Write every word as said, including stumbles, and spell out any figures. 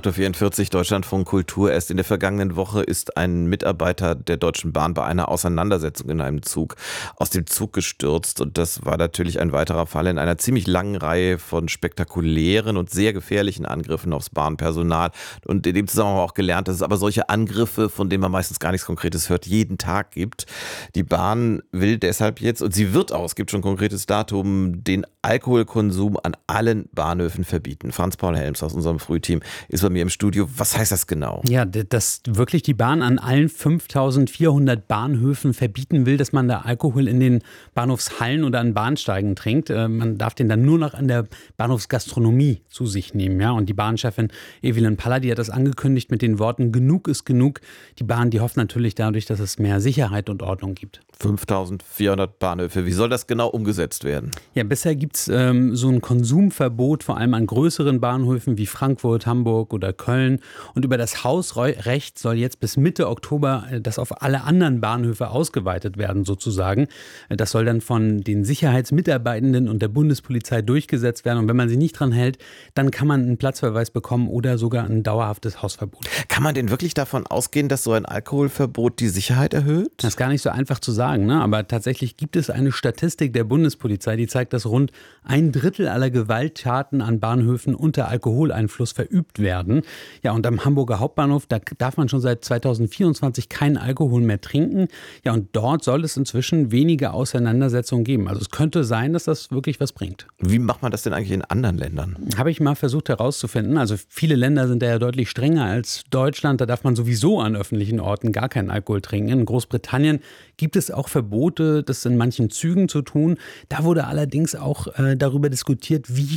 acht Uhr vierundvierzig, Deutschlandfunk Kultur. Erst in der vergangenen Woche ist ein Mitarbeiter der Deutschen Bahn bei einer Auseinandersetzung in einem Zug aus dem Zug gestürzt. Und das war natürlich ein weiterer Fall in einer ziemlich langen Reihe von spektakulären und sehr gefährlichen Angriffen aufs Bahnpersonal. Und in dem Zusammenhang haben wir auch gelernt, dass es aber solche Angriffe, von denen man meistens gar nichts Konkretes hört, jeden Tag gibt. Die Bahn will deshalb jetzt, und sie wird auch, es gibt schon ein konkretes Datum, den Alkoholkonsum an allen Bahnhöfen verbieten. Franz-Paul Helms aus unserem Frühteam ist bei mir im Studio. Was heißt das genau? Ja, dass wirklich die Bahn an allen fünftausendvierhundert Bahnhöfen verbieten will, dass man da Alkohol in den Bahnhofshallen oder an Bahnsteigen trinkt. Man darf den dann nur noch an der Bahnhofsgastronomie zu sich nehmen. Ja? Und die Bahnchefin Evelyn Pallady hat das angekündigt mit den Worten: Genug ist genug. Die Bahn, die hofft natürlich dadurch, dass es mehr Sicherheit und Ordnung gibt. fünftausendvierhundert Bahnhöfe. Wie soll das genau umgesetzt werden? Ja, bisher gibt es ähm, so ein Konsumverbot, vor allem an größeren Bahnhöfen wie Frankfurt, Hamburg oder Köln. Und über das Hausrecht soll jetzt bis Mitte Oktober das auf alle anderen Bahnhöfe ausgeweitet werden, sozusagen. Das soll dann von den Sicherheitsmitarbeitenden und der Bundespolizei durchgesetzt werden. Und wenn man sich nicht dran hält, dann kann man einen Platzverweis bekommen oder sogar ein dauerhaftes Hausverbot. Kann man denn wirklich davon ausgehen, dass so ein Alkoholverbot die Sicherheit erhöht? Das ist gar nicht so einfach zu sagen, ne? Aber tatsächlich gibt es eine Statistik der Bundespolizei, die zeigt, dass rund ein Drittel aller Gewalttaten an Bahnhöfen unter Alkoholeinfluss verübt werden. Ja, und am Hamburger Hauptbahnhof, da darf man schon seit zweitausendvierundzwanzig keinen Alkohol mehr trinken. Ja, und dort soll es inzwischen wenige Auseinandersetzungen geben. Also es könnte sein, dass das wirklich was bringt. Wie macht man das denn eigentlich in anderen Ländern? Habe ich mal versucht herauszufinden. Also viele Länder sind da ja deutlich strenger als Deutschland. Da darf man sowieso an öffentlichen Orten gar keinen Alkohol trinken. In Großbritannien gibt es auch Verbote, das in manchen Zügen zu tun. Da wurde allerdings auch äh, darüber diskutiert, wie